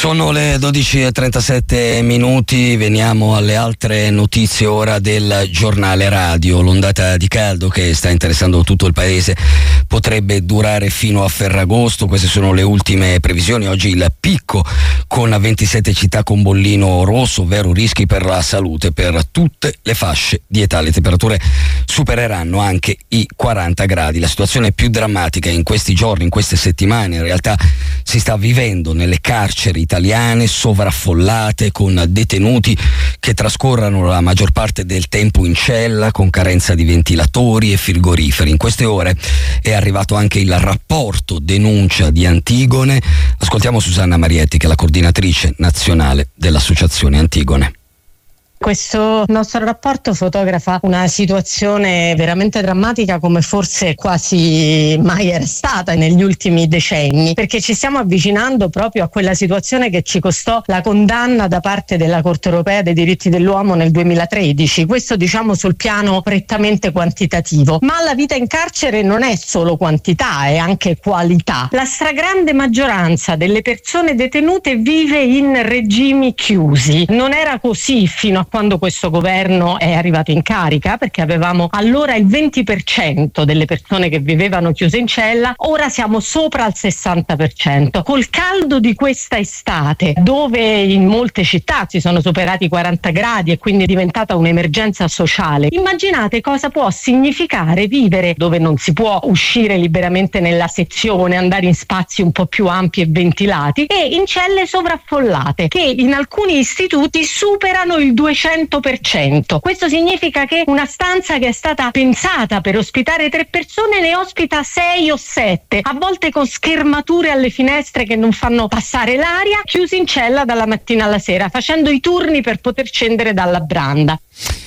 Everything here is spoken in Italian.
Sono le 12:37, veniamo alle altre notizie ora del giornale radio. L'ondata di caldo che sta interessando tutto il paese potrebbe durare fino a Ferragosto, queste sono le ultime previsioni. Oggi il picco con 27 città con bollino rosso, ovvero rischi per la salute per tutte le fasce di età. Le temperature supereranno anche i 40 gradi. La situazione più drammatica in questi giorni, in queste settimane, in realtà si sta vivendo nelle carceri italiane sovraffollate, con detenuti che trascorrono la maggior parte del tempo in cella con carenza di ventilatori e frigoriferi. In queste ore è arrivato anche il rapporto denuncia di Antigone. Ascoltiamo Susanna Marietti, che è la coordinatrice nazionale dell'Associazione Antigone. Questo nostro rapporto fotografa una situazione veramente drammatica, come forse quasi mai era stata negli ultimi decenni, perché ci stiamo avvicinando proprio a quella situazione che ci costò la condanna da parte della Corte Europea dei diritti dell'uomo nel 2013. Questo diciamo sul piano prettamente quantitativo, ma la vita in carcere non è solo quantità, è anche qualità. La stragrande maggioranza delle persone detenute vive in regimi chiusi. Non era così fino a quando questo governo è arrivato in carica, perché avevamo allora il 20% delle persone che vivevano chiuse in cella, ora siamo sopra al 60%. Col caldo di questa estate, dove in molte città si sono superati i 40 gradi e quindi è diventata un'emergenza sociale, immaginate cosa può significare vivere dove non si può uscire liberamente nella sezione, andare in spazi un po' più ampi e ventilati, e in celle sovraffollate che in alcuni istituti superano il 200%. Questo significa che una stanza che è stata pensata per ospitare 3 persone ne ospita 6 o 7, a volte con schermature alle finestre che non fanno passare l'aria, chiusi in cella dalla mattina alla sera, facendo i turni per poter scendere dalla branda.